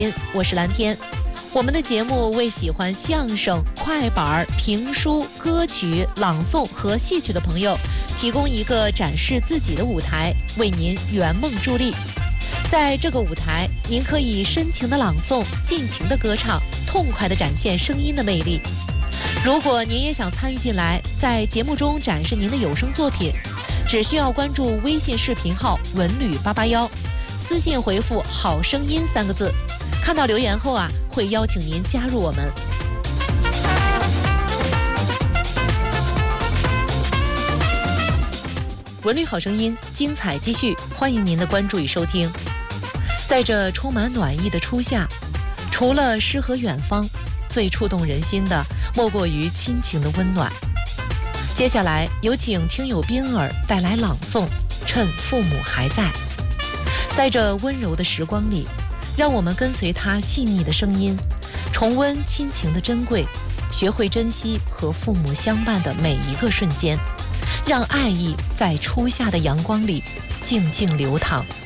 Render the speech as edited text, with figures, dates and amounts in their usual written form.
我是蓝天。我们的节目为喜欢相声、快板、评书、歌曲、朗诵和戏曲的朋友提供一个展示自己的舞台，为您圆梦助力。在这个舞台，您可以深情的朗诵，尽情的歌唱，痛快的展现声音的魅力。如果您也想参与进来，在节目中展示您的有声作品，只需要关注微信视频号文旅881，私信回复好声音3个字，看到留言后会邀请您加入我们。文旅好声音，精彩继续，欢迎您的关注与收听。在这充满暖意的初夏，除了诗和远方，最触动人心的莫过于亲情的温暖。接下来有请听友冰儿带来朗诵《趁父母还在》。在这温柔的时光里，让我们跟随他细腻的声音，重温亲情的珍贵，学会珍惜和父母相伴的每一个瞬间，让爱意在初夏的阳光里静静流淌。